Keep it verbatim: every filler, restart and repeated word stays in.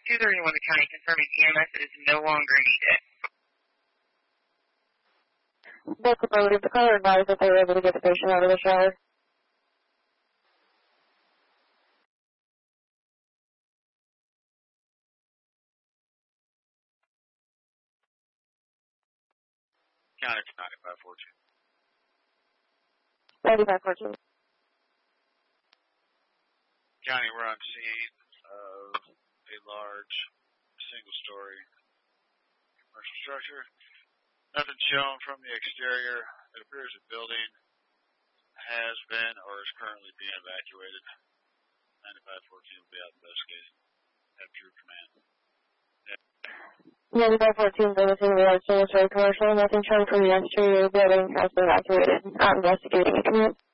two thirty-one the county confirming E M S is no longer needed. Both authorities, the caller advised that they were able to get the patient out of the shower. County to ninety-five fourteen. ninety-five fourteen. County, we're on scene of a large single-story commercial structure. Nothing shown from the exterior. It appears the building has been or is currently being evacuated. ninety-five fourteen will be out investigating. Have true command. ninety-five fourteen, visiting the large single-story commercial. Nothing shown from the exterior building has been evacuated. Not investigating a command.